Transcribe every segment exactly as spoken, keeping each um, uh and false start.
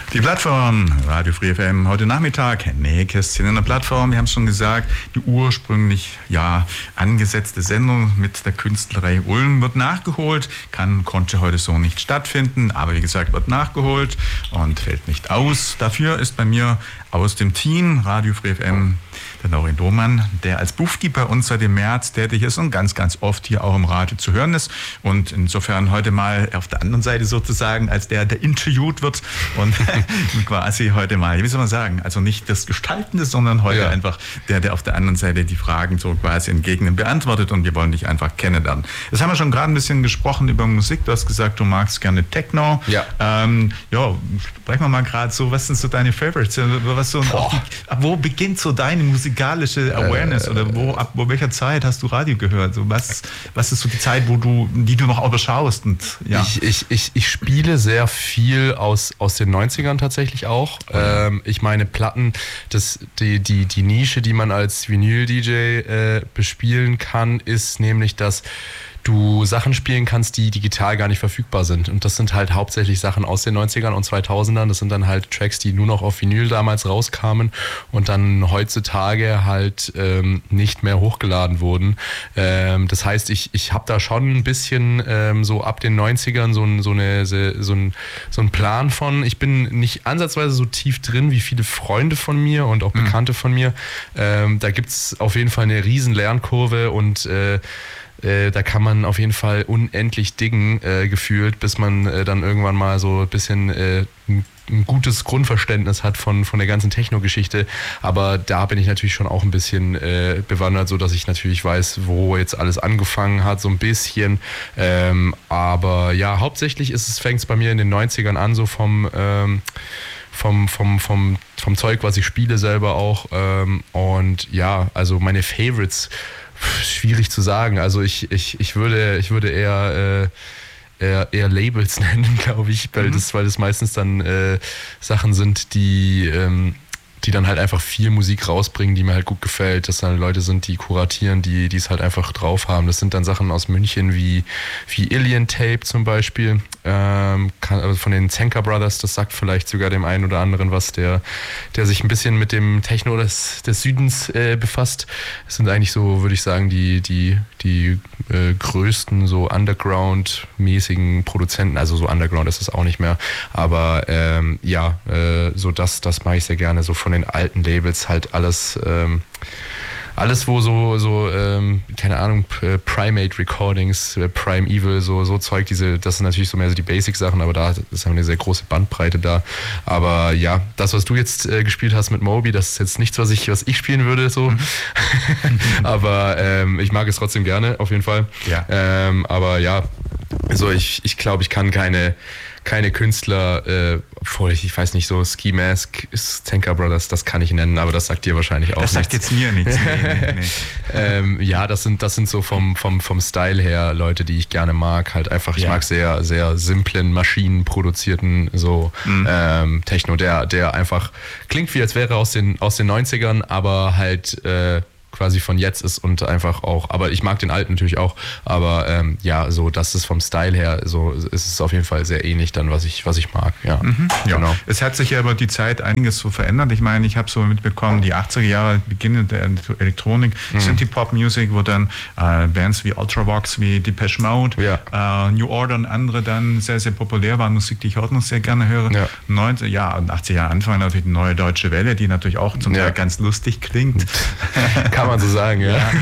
Die Plattform Radio Free F M heute Nachmittag, Nähkästchen in der Plattform. Wir haben es schon gesagt, die ursprünglich ja angesetzte Sendung mit der Künstlerei Ulm wird nachgeholt. Kann, konnte heute so nicht stattfinden, aber wie gesagt, wird nachgeholt und fällt nicht aus. Dafür ist bei mir aus dem Team Radio Free F M der Laurin Domann, der als Bufti bei uns seit dem März tätig ist und ganz, ganz oft hier auch im Radio zu hören ist. Und insofern heute mal auf der anderen Seite sozusagen als der, der interviewt wird und quasi heute mal, wie soll man sagen, also nicht das Gestaltende, sondern heute ja. einfach der, der auf der anderen Seite die Fragen so quasi entgegen beantwortet und wir wollen dich einfach kennenlernen. Jetzt haben wir schon gerade ein bisschen gesprochen über Musik. Du hast gesagt, du magst gerne Techno. Ja. Ähm, ja, sprechen wir mal gerade so, was sind so deine Favorites? Was so, die, wo beginnt so deine musikalische Awareness äh, oder wo, ab wo welcher Zeit hast du Radio gehört? So, was, was ist so die Zeit, wo du, die du noch überschaust? Und, ja. ich, ich, ich, ich spiele sehr viel aus, aus den neunzigern tatsächlich auch. Oh ja. ähm, ich meine Platten, das, die, die, die Nische, die man als Vinyl-D J äh, bespielen kann, ist nämlich, dass du Sachen spielen kannst, die digital gar nicht verfügbar sind. Und das sind halt hauptsächlich Sachen aus den neunzigern und zweitausendern. Das sind dann halt Tracks, die nur noch auf Vinyl damals rauskamen und dann heutzutage halt ähm, nicht mehr hochgeladen wurden. Ähm, das heißt, ich, ich habe da schon ein bisschen ähm, so ab den neunzigern so, ein, so, eine, so, ein, so ein Plan von. Ich bin nicht ansatzweise so tief drin wie viele Freunde von mir und auch Bekannte mhm. von mir. Ähm, da gibt es auf jeden Fall eine riesen Lernkurve und äh, Äh, da kann man auf jeden Fall unendlich diggen, äh, gefühlt, bis man äh, dann irgendwann mal so ein bisschen äh, ein, ein gutes Grundverständnis hat von, von der ganzen Techno-Geschichte. Aber da bin ich natürlich schon auch ein bisschen äh, bewandert, so dass ich natürlich weiß, wo jetzt alles angefangen hat, so ein bisschen. Ähm, aber ja, hauptsächlich ist es, fängt es bei mir in den neunzigern an, so vom ähm, Vom, vom, vom, vom Zeug, was ich spiele selber auch. Ähm, und ja, also meine Favorites, schwierig zu sagen. Also ich, ich, ich würde, ich würde eher, äh, eher, eher Labels nennen, glaube ich, weil, mhm. das, weil das meistens dann äh, Sachen sind, die, ähm, die dann halt einfach viel Musik rausbringen, die mir halt gut gefällt. Das dann Leute sind, die kuratieren, die die es halt einfach drauf haben. Das sind dann Sachen aus München wie, wie Alien Tape zum Beispiel, ähm, kann, also von den Zenker Brothers. Das sagt vielleicht sogar dem einen oder anderen was, der, der sich ein bisschen mit dem Techno des, des Südens äh, befasst. Das sind eigentlich so, würde ich sagen, die, die, die äh, größten so Underground-mäßigen Produzenten. Also so Underground ist es auch nicht mehr. Aber ähm, ja, äh, so das, das mache ich sehr gerne. So von den alten Labels halt alles, ähm, alles wo so, so ähm, keine Ahnung, Primate Recordings, Prime Evil, so, so Zeug, diese, das sind natürlich so mehr so die Basic-Sachen, aber da ist eine sehr große Bandbreite da. Aber ja, das, was du jetzt äh, gespielt hast mit Moby, das ist jetzt nichts, was ich, was ich spielen würde, so. Mhm. aber ähm, ich mag es trotzdem gerne, auf jeden Fall. Ja. Ähm, aber ja, also ich, ich glaube, ich kann keine keine Künstler, äh, obwohl ich, ich weiß nicht, so Ski Mask, Zenker Brothers, das kann ich nennen, aber das sagt dir wahrscheinlich auch das nichts. Das sagt jetzt mir nichts. Nee, nee, nee. ähm, ja, das sind, das sind so vom, vom, vom Style her Leute, die ich gerne mag. Halt einfach, ich ja. mag sehr, sehr simplen, maschinenproduzierten so mhm. ähm, Techno, der, der einfach klingt wie als wäre aus den, aus den neunzigern, aber halt äh, quasi von jetzt ist und einfach auch, aber ich mag den alten natürlich auch, aber ähm, ja, so das ist vom Style her, so ist es auf jeden Fall sehr ähnlich dann, was ich, was ich mag, ja. Mhm, ja. Genau. Es hat sich ja über die Zeit einiges so verändert. Ich meine, ich habe so mitbekommen, die achtziger Jahre, Beginn der Elektronik, mhm. Synthie-Pop-Music, wo dann äh, Bands wie Ultravox, wie Depeche Mode, ja. äh, New Order und andere dann sehr, sehr populär waren, Musik, die ich heute noch sehr gerne höre. Ja, neunzig, ja und achtziger Jahre Anfang natürlich die Neue Deutsche Welle, die natürlich auch zum Teil ja. ganz lustig klingt. Kann man so sagen, ja. Ja,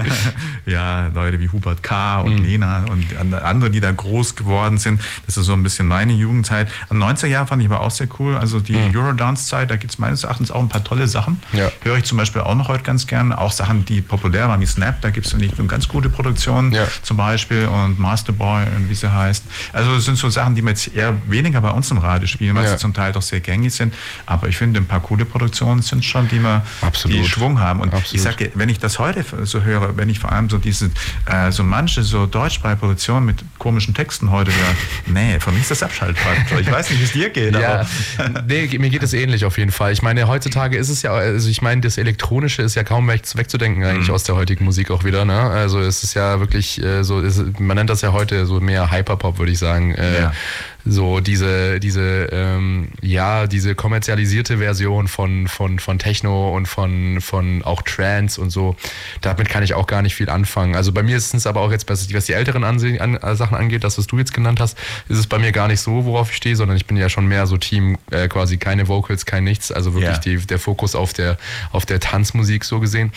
ja Leute wie Hubert K. und mhm. Lena und andere, die da groß geworden sind. Das ist so ein bisschen meine Jugendzeit. An neunziger Jahren fand ich aber auch sehr cool. Also die mhm. Eurodance-Zeit, da gibt es meines Erachtens auch ein paar tolle Sachen. Ja. Höre ich zum Beispiel auch noch heute ganz gern. Auch Sachen, die populär waren, wie Snap, da gibt es eine ganz gute Produktionen ja. zum Beispiel und Masterboy und wie sie heißt. Also es sind so Sachen, die wir jetzt eher weniger bei uns im Radio spielen, weil ja. sie zum Teil doch sehr gängig sind. Aber ich finde, ein paar coole Produktionen sind schon, die wir die Schwung haben. Und Absolut. ich sage, wenn ich das heute so höre, wenn ich vor allem so diese, äh, so manche so deutschsprachige Produktionen mit komischen Texten heute höre, nee, für mich ist das Abschaltfaktor. Ich weiß nicht, wie es dir geht, ja, aber... nee, mir geht es ähnlich auf jeden Fall. Ich meine, heutzutage ist es ja, also ich meine, das Elektronische ist ja kaum weg, wegzudenken eigentlich mhm. aus der heutigen Musik auch wieder, ne? Also es ist ja wirklich äh, so, ist, man nennt das ja heute so mehr Hyperpop, würde ich sagen. Äh, ja. so diese, diese, ähm, ja, diese kommerzialisierte Version von, von, von Techno und von, von auch Trance und so, damit kann ich auch gar nicht viel anfangen. Also bei mir ist es aber auch jetzt, was die älteren Ansehen, an, äh, Sachen angeht, das, was du jetzt genannt hast, ist es bei mir gar nicht so, worauf ich stehe, sondern ich bin ja schon mehr so Team, äh, quasi keine Vocals, kein nichts, also wirklich yeah. die, der Fokus auf der, auf der Tanzmusik so gesehen.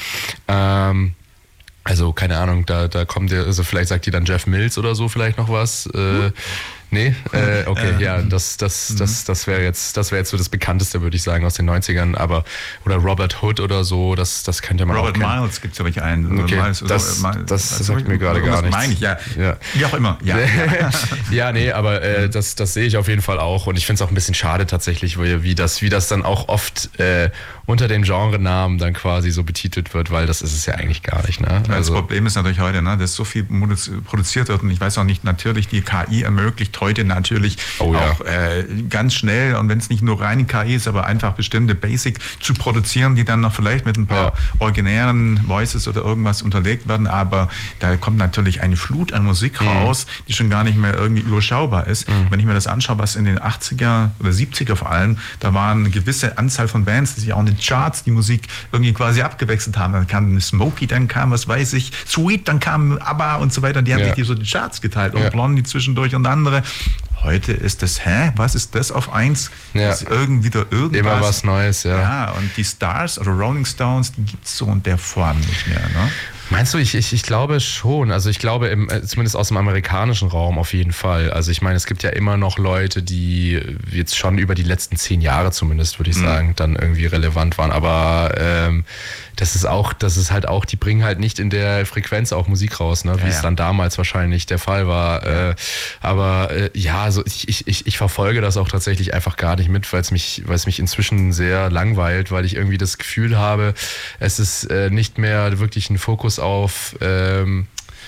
Ähm, also keine Ahnung, da, da kommt der, also vielleicht sagt die dann Jeff Mills oder so vielleicht noch was, äh, Nee, äh, okay, äh, ja, das, das, das, das wäre jetzt, das wäre jetzt so das Bekannteste, würde ich sagen, aus den neunzigern, aber, oder Robert Hood oder so, das, das könnte man Robert auch kennen. Robert Miles gibt es, glaube ich, einen. Okay, Miles, das, oder, das, das sagt mir gerade gar nichts. Meine ich, ja. ja. Wie auch immer, ja. Ja, nee, aber äh, das, das sehe ich auf jeden Fall auch und ich finde es auch ein bisschen schade tatsächlich, wie, wie, das, wie das dann auch oft äh, unter dem Genrenamen dann quasi so betitelt wird, weil das ist es ja eigentlich gar nicht. Ne? Also, das Problem ist natürlich heute, ne, dass so viel produziert wird und ich weiß auch nicht, natürlich die K I ermöglicht heute natürlich oh, auch ja. äh, ganz schnell und wenn es nicht nur reine K I ist, aber einfach bestimmte Basic zu produzieren, die dann noch vielleicht mit ein paar ja. originären Voices oder irgendwas unterlegt werden, aber da kommt natürlich eine Flut an Musik mhm. raus, die schon gar nicht mehr irgendwie überschaubar ist. Mhm. Wenn ich mir das anschaue, was in den achtziger oder siebziger vor allem, da waren eine gewisse Anzahl von Bands, die sich auch in den Charts die Musik irgendwie quasi abgewechselt haben. Dann kam Smokey, dann kam, was weiß ich, Sweet, dann kam ABBA und so weiter. Die haben ja. sich die so die Charts geteilt und ja. Blondie zwischendurch und andere. Heute ist das, hä, was ist das auf eins? Ja. Das ist irgendwie wieder irgendwas. Immer was Neues, ja. Ja, und die Stars oder Rolling Stones, die gibt es so in der Form nicht mehr, ne? Meinst du, ich, ich, ich glaube schon. Also ich glaube, im, zumindest aus dem amerikanischen Raum auf jeden Fall. Also ich meine, es gibt ja immer noch Leute, die jetzt schon über die letzten zehn Jahre zumindest, würde ich mhm. sagen, dann irgendwie relevant waren. Aber ähm, das ist auch, das ist halt auch, die bringen halt nicht in der Frequenz auch Musik raus, ne, wie ja, es ja. dann damals wahrscheinlich der Fall war. Ja. Äh, aber äh, ja, also ich, ich, ich verfolge das auch tatsächlich einfach gar nicht mit, weil es mich, weil es mich inzwischen sehr langweilt, weil ich irgendwie das Gefühl habe, es ist äh, nicht mehr wirklich ein Fokus auf ähm,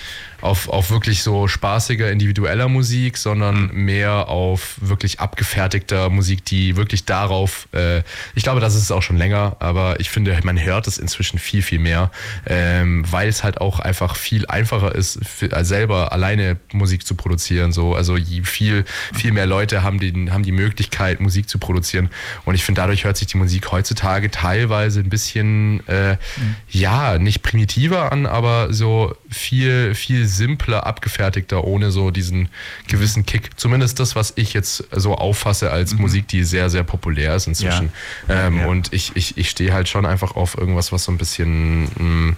Auf, auf wirklich so spaßiger, individueller Musik, sondern mehr auf wirklich abgefertigter Musik, die wirklich darauf, äh, ich glaube, das ist es auch schon länger, aber ich finde, man hört es inzwischen viel, viel mehr, ähm, weil es halt auch einfach viel einfacher ist, für, äh, selber alleine Musik zu produzieren. So. Also viel, viel mehr Leute haben, den, haben die Möglichkeit, Musik zu produzieren und ich finde, dadurch hört sich die Musik heutzutage teilweise ein bisschen, äh, mhm. ja, nicht primitiver an, aber so viel, viel simpler, abgefertigter, ohne so diesen gewissen Kick. Zumindest das, was ich jetzt so auffasse als mhm. Musik, die sehr, sehr populär ist inzwischen. Ja. Ähm, ja. Und ich, ich, ich stehe halt schon einfach auf irgendwas, was so ein bisschen, mh,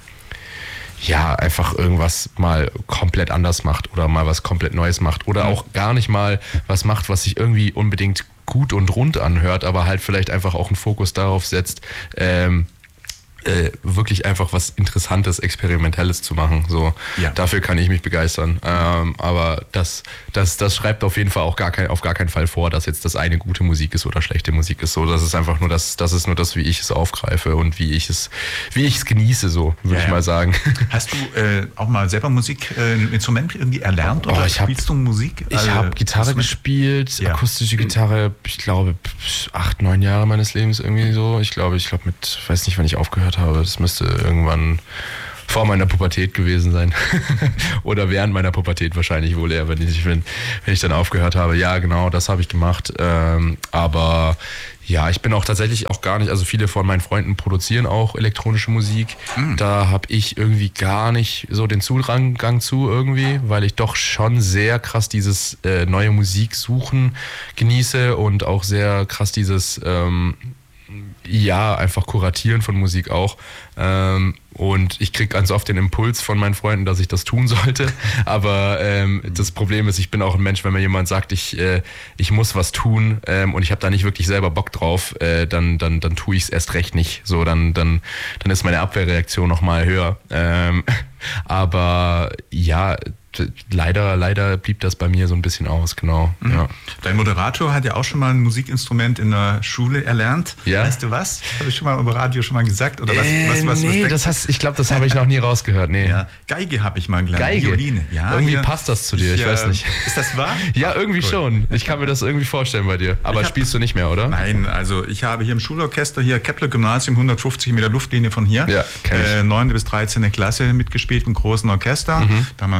ja, einfach irgendwas mal komplett anders macht oder mal was komplett Neues macht oder auch gar nicht mal was macht, was sich irgendwie unbedingt gut und rund anhört, aber halt vielleicht einfach auch einen Fokus darauf setzt, ähm, Äh, wirklich einfach was Interessantes, Experimentelles zu machen. So, ja. Dafür kann ich mich begeistern. Ähm, aber das, das, das schreibt auf jeden Fall auch gar kein, auf gar keinen Fall vor, dass jetzt das eine gute Musik ist oder schlechte Musik ist. So, das ist einfach nur das, das ist nur das, wie ich es aufgreife und wie ich es, wie ich es genieße, so würde ja, ich mal sagen. Hast du äh, auch mal selber Musik, äh, ein Instrument irgendwie erlernt oder oh, ich spielst hab, du Musik? Ich habe Gitarre Instrument? gespielt, ja. akustische Gitarre, ich glaube acht, neun Jahre meines Lebens irgendwie so. Ich glaube, ich glaube mit, weiß nicht, wann ich aufgehört habe. Das müsste irgendwann vor meiner Pubertät gewesen sein. Oder während meiner Pubertät wahrscheinlich wohl eher, wenn ich, wenn, wenn ich dann aufgehört habe. Ja, genau, das habe ich gemacht. Ähm, aber ja, ich bin auch tatsächlich auch gar nicht, also viele von meinen Freunden produzieren auch elektronische Musik. Mhm. Da habe ich irgendwie gar nicht so den Zugang zu irgendwie, weil ich doch schon sehr krass dieses äh, neue Musik suchen genieße und auch sehr krass dieses ähm, ja, einfach Kuratieren von Musik auch. Ähm, und ich kriege ganz oft den Impuls von meinen Freunden, dass ich das tun sollte. Aber ähm, das Problem ist, ich bin auch ein Mensch, wenn mir jemand sagt, ich, äh, ich muss was tun ähm, und ich habe da nicht wirklich selber Bock drauf, äh, dann, dann, dann tue ich es erst recht nicht. So, dann, dann, dann ist meine Abwehrreaktion nochmal höher. Ähm, aber ja, Leider, leider blieb das bei mir so ein bisschen aus, genau. Mhm. Ja. Dein Moderator hat ja auch schon mal ein Musikinstrument in der Schule erlernt. Ja. Weißt du was? Habe ich schon mal im Radio schon mal gesagt? Oder was, äh, was, was, nee, was das hast, ich glaube, das habe ich noch nie rausgehört. Nee. Ja. Geige habe ich mal gelernt. Geige? Violine. Ja, irgendwie hier, passt das zu dir, ich, ich weiß nicht. Ist das wahr? Ja, irgendwie cool. schon. Ich kann mir das irgendwie vorstellen bei dir. Aber hab, spielst du nicht mehr, oder? Nein, also ich habe hier im Schulorchester hier Kepler Gymnasium, hundertfünfzig Meter Luftlinie von hier. Ja, äh, neunte bis dreizehnte Klasse mitgespielt im großen Orchester. Mhm. Damals gab es den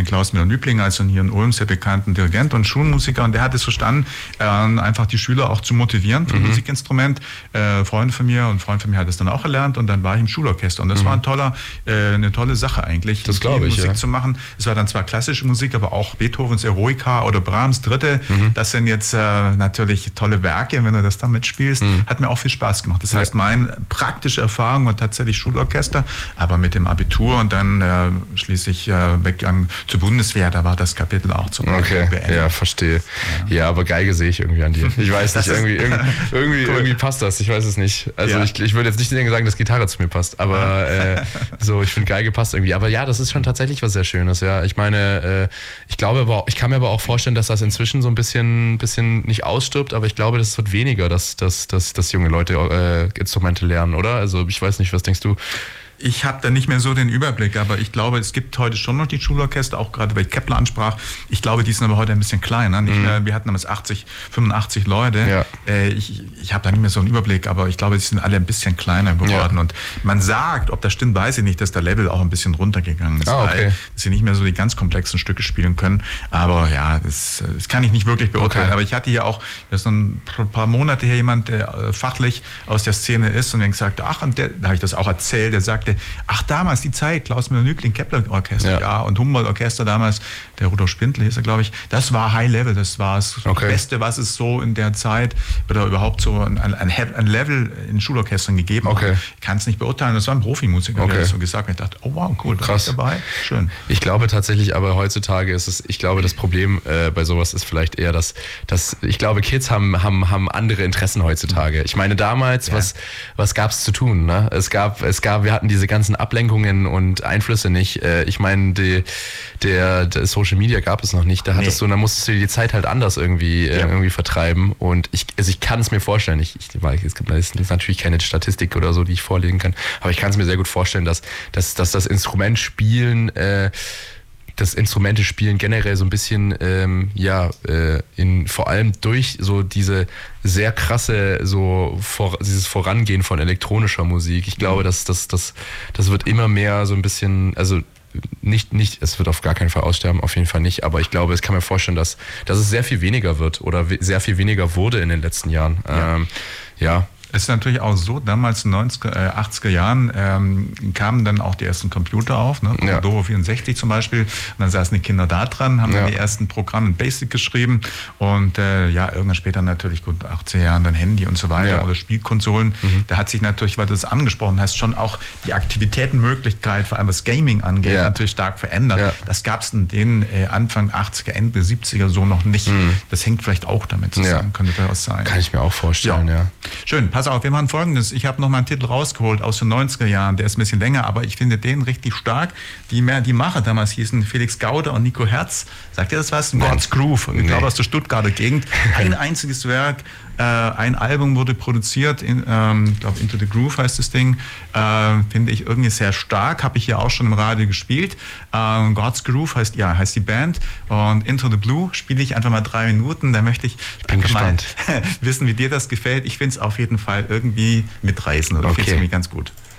den Klaus Müller-Nübling, also hier in Ulm sehr bekannten Dirigent und Schulmusiker, und der hat es verstanden, äh, einfach die Schüler auch zu motivieren für mhm. Musikinstrument. Äh, Freunde von mir und ein Freund von mir hat es dann auch erlernt, und dann war ich im Schulorchester, und das mhm. war ein toller, äh, eine tolle Sache eigentlich, das glaube ich, Musik ja. zu machen. Es war dann zwar klassische Musik, aber auch Beethovens Eroica oder Brahms Dritte. Mhm. Das sind jetzt äh, natürlich tolle Werke, wenn du das dann mitspielst. Mhm. Hat mir auch viel Spaß gemacht. Das heißt, ja. meine praktische Erfahrung war tatsächlich Schulorchester, aber mit dem Abitur und dann äh, schließlich äh, weggegangen zur Bundeswehr, da war das Kapitel auch zum Okay, beendet. Ja, verstehe. Ja. ja, aber Geige sehe ich irgendwie an dir. Ich weiß nicht, irgendwie, irgendwie, irgendwie, cool. irgendwie passt das, ich weiß es nicht. Also ja. ich, ich würde jetzt nicht sagen, dass Gitarre zu mir passt, aber äh, so, ich finde Geige passt irgendwie. Aber ja, das ist schon tatsächlich was sehr Schönes, ja. Ich meine, äh, ich glaube aber auch, ich kann mir aber auch vorstellen, dass das inzwischen so ein bisschen, bisschen nicht ausstirbt, aber ich glaube, das wird weniger, dass, dass, dass, dass junge Leute äh, Instrumente lernen, oder? Also ich weiß nicht, was denkst du? Ich habe da nicht mehr so den Überblick, aber ich glaube, es gibt heute schon noch die Schulorchester, auch gerade weil Kepler ansprach. Ich glaube, die sind aber heute ein bisschen kleiner. Nicht mehr, mhm. wir hatten damals achtzig, fünfundachtzig Leute. Ja. Äh, ich ich habe da nicht mehr so einen Überblick, aber ich glaube, die sind alle ein bisschen kleiner geworden. Ja. Und man sagt, ob das stimmt, weiß ich nicht, dass der Level auch ein bisschen runtergegangen ist, ah, okay. weil sie nicht mehr so die ganz komplexen Stücke spielen können. Aber ja, das, das kann ich nicht wirklich beurteilen. Okay. Aber ich hatte hier auch, das ist ein paar Monate her jemand, der äh, fachlich aus der Szene ist, und der gesagt, ach, und der, da habe ich das auch erzählt, der sagte, ach, damals die Zeit, Klaus Müller-Nübling, Kepler-Orchester, ja. ja, und Humboldt-Orchester damals, der Rudolf Spindl hieß er, glaube ich, das war High Level, das war das okay. Beste, was es so in der Zeit oder überhaupt so ein, ein, ein Level in Schulorchestern gegeben okay. hat. Ich kann es nicht beurteilen, das war ein Profimusiker, okay. der das so gesagt hat. Ich dachte, oh wow, cool, da krass war ich dabei, schön. Ich glaube tatsächlich, aber heutzutage ist es, ich glaube, das Problem äh, bei sowas ist vielleicht eher, dass, dass ich glaube, Kids haben, haben, haben andere Interessen heutzutage. Ich meine, damals, ja. was, was gab es zu tun? Ne? Es gab, es gab, wir hatten diese ganzen Ablenkungen und Einflüsse nicht. Ich meine, die, der, der Social Media gab es noch nicht. Da hattest nee. du, da musstest du die Zeit halt anders irgendwie, ja. irgendwie vertreiben. Und ich, also ich kann es mir vorstellen. Ich, ich, es gibt das ist natürlich keine Statistik oder so, die ich vorlegen kann. Aber ich kann es mir sehr gut vorstellen, dass, dass, dass das Instrument spielen, äh, das Instrumente spielen generell so ein bisschen, ähm, ja, äh, in, vor allem durch so diese sehr krasse, so vor, dieses Vorangehen von elektronischer Musik. Ich glaube, dass das, das, das wird immer mehr so ein bisschen, also nicht, nicht, es wird auf gar keinen Fall aussterben, auf jeden Fall nicht, aber ich glaube, es kann mir vorstellen, dass, dass es sehr viel weniger wird oder sehr viel weniger wurde in den letzten Jahren. Ja. Ähm, ja. Es ist natürlich auch so, damals in den neunziger, äh, achtziger Jahren ähm, kamen dann auch die ersten Computer auf, ne? Ja. Commodore vierundsechzig zum Beispiel. Und dann saßen die Kinder da dran, haben ja. dann die ersten Programme in Basic geschrieben und äh, ja, irgendwann später natürlich, gut, achtziger Jahren dann Handy und so weiter ja. oder Spielkonsolen. Mhm. Da hat sich natürlich, weil du das angesprochen hast, schon auch die Aktivitätenmöglichkeit, vor allem was Gaming angeht, ja. natürlich stark verändert. Ja. Das gab es in den äh, Anfang achtziger, Ende siebziger so noch nicht. Mhm. Das hängt vielleicht auch damit zusammen, ja. könnte durchaus sein. Kann ich mir auch vorstellen, ja. ja. Schön, pass auf, wir machen Folgendes. Ich habe noch mal einen Titel rausgeholt aus den neunziger Jahren, der ist ein bisschen länger, aber ich finde den richtig stark. Die, die Macher damals hießen Felix Gauder und Nico Herz. Sagt ihr das was? God's Groove. Ich nee. glaube aus der Stuttgarter Gegend. Ein einziges Werk. Äh, ein Album wurde produziert, in, ähm, ich glaube Into the Groove heißt das Ding, äh, finde ich irgendwie sehr stark, habe ich hier auch schon im Radio gespielt. Äh, God's Groove heißt, ja, heißt die Band, und Into the Blue spiele ich einfach mal drei Minuten, da möchte ich, ich bin gespannt. Mal wissen, wie dir das gefällt. Ich finde es auf jeden Fall irgendwie mitreißend, oder okay. Ich finde es irgendwie ganz gut.